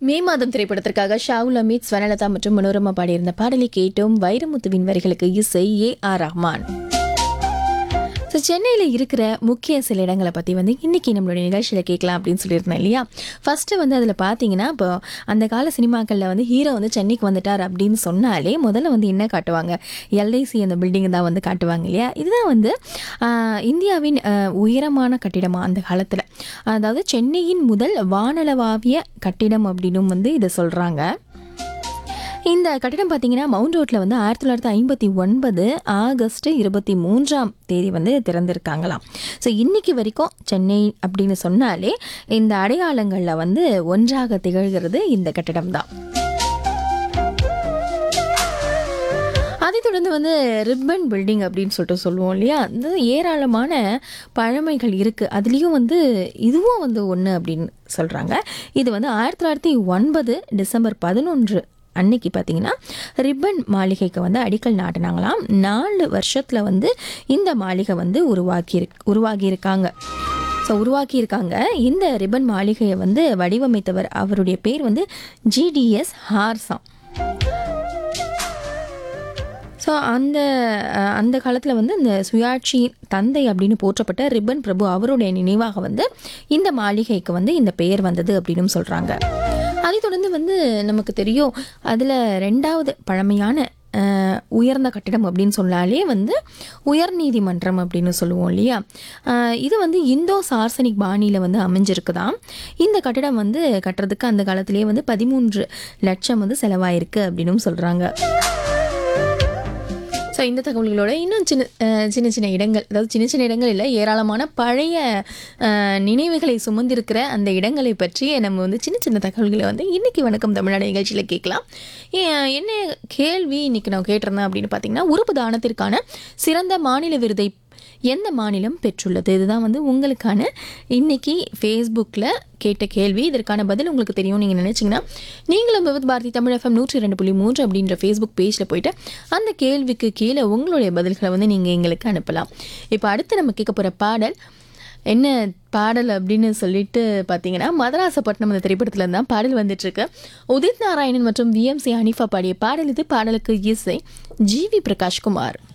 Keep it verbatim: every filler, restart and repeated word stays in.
மே மாதம் திரைப்படத்திற்காக ஷாவுல் அமீத், ஸ்வர்ணலதா மற்றும் மனோரமா பாடியிருந்த பாடலை கேட்டோம். வைரமுத்துவின் வரிகளுக்கு இசை ஏ ஆர் ரஹ்மான். ஸோ சென்னையில் இருக்கிற முக்கிய சில இடங்களை பற்றி வந்து இன்றைக்கி நம்மளுடைய நிகழ்ச்சியில் கேட்கலாம் அப்படின்னு சொல்லியிருந்தேன் இல்லையா. ஃபஸ்ட்டு வந்து அதில் பார்த்தீங்கன்னா, இப்போ அந்த கால சினிமாக்களில் வந்து ஹீரோ வந்து சென்னைக்கு வந்துட்டார் அப்படின்னு சொன்னாலே முதல்ல வந்து என்ன காட்டுவாங்க, எல்ஐசி அந்த பில்டிங் தான் வந்து காட்டுவாங்க இல்லையா. இதுதான் வந்து இந்தியாவின் உயரமான கட்டிடமாக அந்த காலத்தில், அதாவது சென்னையின் முதல் வானளவாவிய கட்டிடம் அப்படின்னும் வந்து இதை சொல்கிறாங்க. இந்த கட்டிடம் பார்த்தீங்கன்னா மவுண்ட் ரோட்டில் வந்து ஆயிரத்தி தொள்ளாயிரத்தி ஐம்பத்தி ஒன்பது ஆகஸ்ட் இருபத்தி மூன்றாம் தேதி வந்து திறந்திருக்காங்களாம். ஸோ இன்னைக்கு வரைக்கும் சென்னை அப்படின்னு சொன்னாலே இந்த அடையாளங்களில் வந்து ஒன்றாக திகழ்கிறது இந்த கட்டிடம் தான். அதை தொடர்ந்து வந்து ரிப்பன் பில்டிங் அப்படின்னு சொல்லிட்டு சொல்லுவோம் இல்லையா. இந்த ஏராளமான பழமைகள் இருக்குது. அதுலேயும் வந்து இதுவும் வந்து ஒன்று அப்படின்னு சொல்கிறாங்க. இது வந்து ஆயிரத்தி தொள்ளாயிரத்தி ஒன்பது டிசம்பர் பதினொன்று அன்னைக்கு பார்த்தீங்கன்னா ரிப்பன் மாளிகைக்கு வந்து அடிக்கல் நாட்டினாங்களாம். நாலு வருஷத்தில் வந்து இந்த மாளிகை வந்து உருவாக்கி உருவாகியிருக்காங்க ஸோ உருவாக்கியிருக்காங்க இந்த ரிப்பன் மாளிகையை வந்து வடிவமைத்தவர், அவருடைய பேர் வந்து ஜிடிஎஸ் ஹார்சாம். ஸோ அந்த அந்த காலத்தில் வந்து இந்த சுயாட்சி தந்தை அப்படின்னு போற்றப்பட்ட ரிப்பன் பிரபு அவருடைய நினைவாக வந்து இந்த மாளிகைக்கு வந்து இந்த பெயர் வந்தது அப்படின்னு சொல்கிறாங்க. அதை தொடர்ந்து வந்து நமக்கு தெரியும், அதில் ரெண்டாவது பழமையான உயர்ந்த கட்டிடம் அப்படின்னு சொன்னாலே வந்து உயர்நீதிமன்றம் அப்படின்னு சொல்லுவோம் இல்லையா. இது வந்து இந்தோ சார்சனிக் பாணியில் வந்து அமைஞ்சிருக்குதான். இந்த கட்டிடம் வந்து கட்டுறதுக்கு அந்த காலத்திலேயே வந்து பதிமூன்று லட்சம் வந்து செலவாயிருக்கு அப்படின்னு சொல்கிறாங்க. ஸோ இந்த தகவல்களோட இன்னும் சின்ன சின்ன சின்ன இடங்கள், அதாவது சின்ன சின்ன இடங்கள் இல்லை, ஏராளமான பழைய நினைவுகளை சுமந்திருக்கிற அந்த இடங்களை பற்றி நம்ம வந்து சின்ன சின்ன தகவல்களை வந்து இன்றைக்கி வணக்கம் தமிழ்நாடு நிகழ்ச்சியில் கேட்கலாம். என்ன கேள்வி இன்றைக்கி நான் கேட்டிருந்தேன் அப்படின்னு பார்த்தீங்கன்னா, உறுப்பு தானத்திற்கான சிறந்த மாநில விருதை எந்த மாநிலம் பெற்றுள்ளது? இதுதான் வந்து உங்களுக்கான இன்னைக்கு ஃபேஸ்புக்கில் கேட்ட கேள்வி. இதற்கான பதில் உங்களுக்கு தெரியும் நீங்கள் நினச்சிங்கன்னா நீங்களும் விவித் பாரதி தமிழ் எஃப்எம் நூற்றி ரெண்டு புள்ளி மூன்று அப்படின்ற ஃபேஸ்புக் பேஜில் போய்ட்டு அந்த கேள்விக்கு கீழே உங்களுடைய பதில்களை வந்து நீங்கள் எங்களுக்கு அனுப்பலாம். இப்போ அடுத்து நம்ம கேட்க போகிற பாடல் என்ன பாடல் அப்படின்னு சொல்லிட்டு பார்த்தீங்கன்னா, மதராசப்பட்டினம் அந்த திரைப்படத்தில் தான் பாடல் வந்துட்டுருக்கு. உதித் நாராயணன் மற்றும் விஎம்சி ஹனீஃபா பாடிய பாடல் இது. பாடலுக்கு இசை ஜி வி பிரகாஷ்குமார்.